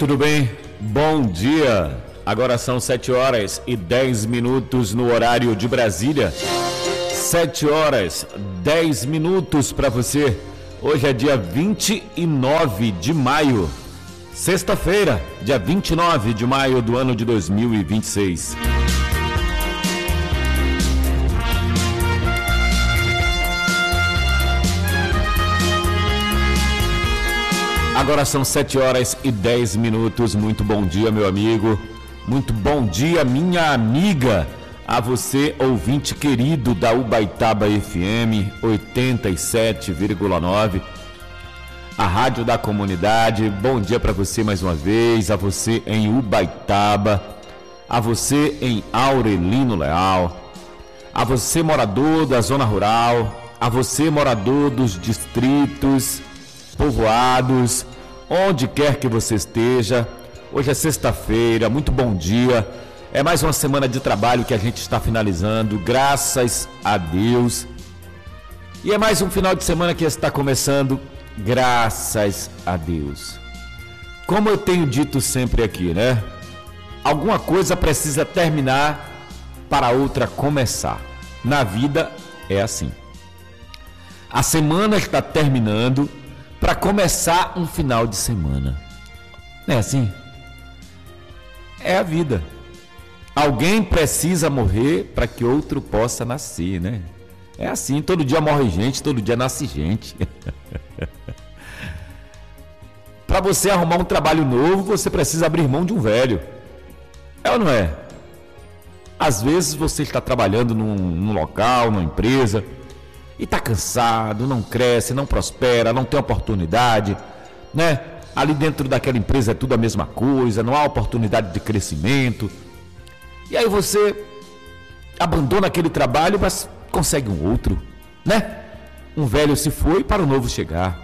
tudo bem? Bom dia! Agora são 7h10 no horário de Brasília. 7h10 para você. Hoje é dia 29 de maio, sexta-feira, dia 29 de maio do ano de 2026. Agora são 7h10. Muito bom dia, meu amigo. Muito bom dia, minha amiga. A você, ouvinte querido da Ubaitaba FM 87,9, a rádio da comunidade. Bom dia para você mais uma vez. A você em Ubaitaba, a você em Aurelino Leal, a você morador da zona rural, a você morador dos distritos, povoados, onde quer que você esteja. Hoje é sexta-feira, muito bom dia. É mais uma semana de trabalho que a gente está finalizando, graças a Deus. E é mais um final de semana que está começando, graças a Deus. Como eu tenho dito sempre aqui, né? Alguma coisa precisa terminar para outra começar. Na vida é assim. A semana está terminando para começar um final de semana. Não é assim? É a vida. Alguém precisa morrer para que outro possa nascer, né? É assim, todo dia morre gente, todo dia nasce gente. Para você arrumar um trabalho novo, você precisa abrir mão de um velho. É ou não é? Às vezes você está trabalhando num local, numa empresa, e está cansado, não cresce, não prospera, não tem oportunidade, né? Ali dentro daquela empresa é tudo a mesma coisa, não há oportunidade de crescimento. E aí você abandona aquele trabalho, mas consegue um outro, né? Um velho se foi para o novo chegar.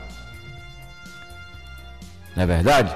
Não é verdade?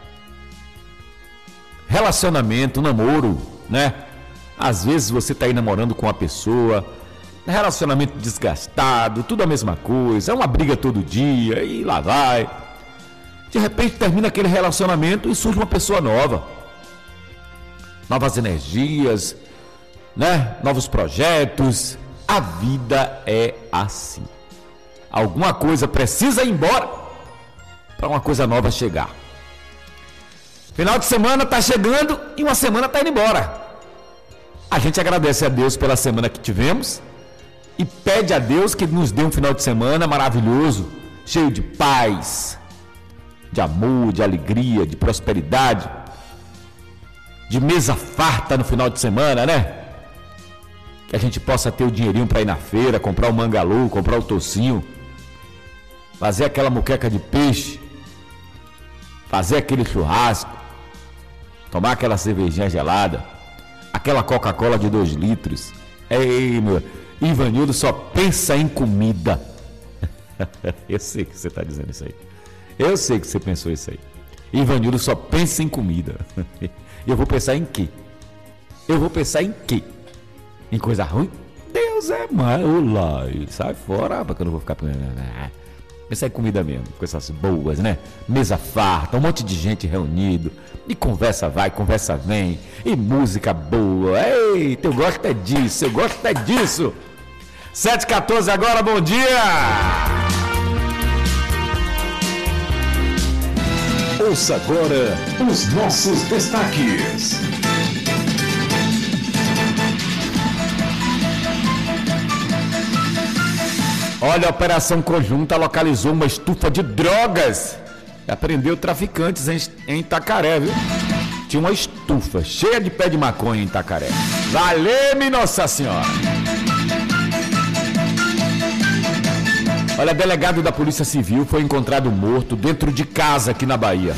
Relacionamento, namoro, né? Às vezes você está aí namorando com uma pessoa, relacionamento desgastado, tudo a mesma coisa, é uma briga todo dia, e lá vai. De repente termina aquele relacionamento e surge uma pessoa nova. Novas energias, né? Novos projetos. A vida é assim. Alguma coisa precisa ir embora para uma coisa nova chegar. Final de semana está chegando e uma semana está indo embora. A gente agradece a Deus pela semana que tivemos e pede a Deus que nos dê um final de semana maravilhoso, cheio de paz, de amor, de alegria, de prosperidade, de mesa farta no final de semana, né? Que a gente possa ter o dinheirinho para ir na feira, comprar o mangalô, comprar o tocinho, fazer aquela moqueca de peixe, fazer aquele churrasco, tomar aquela cervejinha gelada, aquela Coca-Cola de 2 litros. Ei, meu Ivanildo só pensa em comida. Eu sei que você está dizendo isso aí. Eu sei que você pensou isso aí. Ivanildo só pensa em comida. Eu vou pensar em quê? Eu vou pensar em quê? Em coisa ruim? Deus é mais. Olá, sai fora, porque eu não vou ficar pensar em comida mesmo, coisas boas, né? Mesa farta, um monte de gente reunido, e conversa vai, conversa vem, e música boa. Eita, eu gosto é disso, eu gosto é disso. 7h14 agora, bom dia! Ouça agora os nossos destaques. Olha, a operação conjunta localizou uma estufa de drogas e apreendeu traficantes em Itacaré, viu? Tinha uma estufa cheia de pé de maconha em Itacaré. Valeu-me, Nossa Senhora! Olha, delegado da Polícia Civil foi encontrado morto dentro de casa aqui na Bahia.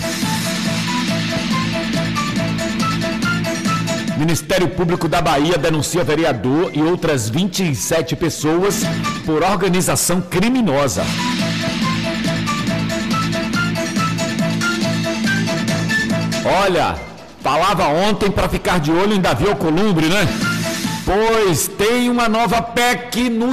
Ministério Público da Bahia denuncia vereador e outras 27 pessoas por organização criminosa. Olha, falava ontem para ficar de olho em Davi Alcolumbre, né? Pois tem uma nova PEC no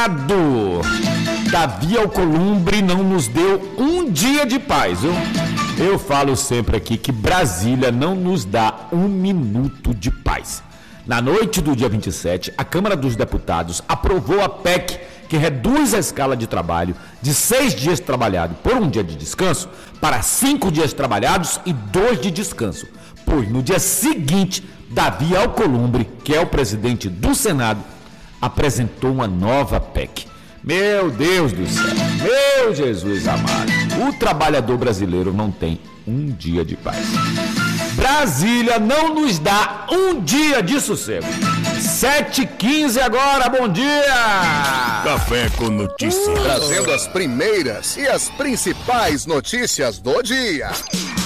Senado. Davi Alcolumbre não nos deu um dia de paz, viu? Eu falo sempre aqui que Brasília não nos dá um minuto de paz. Na noite do dia 27, a Câmara dos Deputados aprovou a PEC que reduz a escala de trabalho de 6 dias trabalhados por um dia de descanso para 5 dias trabalhados e 2 de descanso. Pois no dia seguinte, Davi Alcolumbre, que é o presidente do Senado, apresentou uma nova PEC. Meu Deus do céu, meu Jesus amado, o trabalhador brasileiro não tem um dia de paz. Brasília não nos dá um dia de sossego. 7h15 agora, bom dia! Café com notícias. Trazendo as primeiras e as principais notícias do dia.